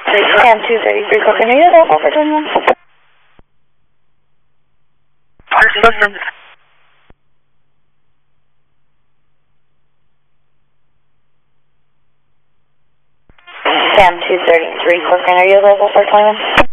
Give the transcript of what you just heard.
Sam 233 Cooking. Are you available for 21? Sam 233 Cooking. Are you available for 21?